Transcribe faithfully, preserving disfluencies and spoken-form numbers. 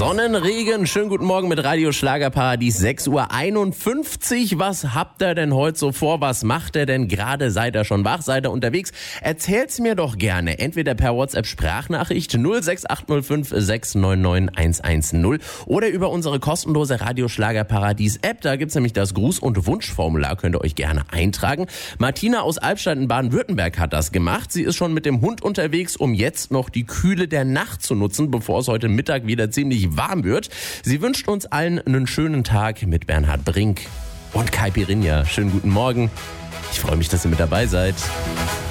Sonnenregen, schönen guten Morgen mit Radio Schlagerparadies, sechs Uhr einundfünfzig. Was habt ihr denn heute so vor? Was macht ihr denn gerade? Seid ihr schon wach? Seid ihr unterwegs? Erzählt's mir doch gerne, entweder per WhatsApp-Sprachnachricht null sechs acht null fünf sechs neun neun eins eins null oder über unsere kostenlose Radio Schlagerparadies-App. Da gibt's nämlich das Gruß- und Wunschformular, könnt ihr euch gerne eintragen. Martina aus Albstadt in Baden-Württemberg hat das gemacht. Sie ist schon mit dem Hund unterwegs, um jetzt noch die Kühle der Nacht zu nutzen, bevor es heute Mittag wieder ziemlich warm wird. Sie wünscht uns allen einen schönen Tag mit Bernhard Brink und Kai Pirinha. Schönen guten Morgen. Ich freue mich, dass ihr mit dabei seid.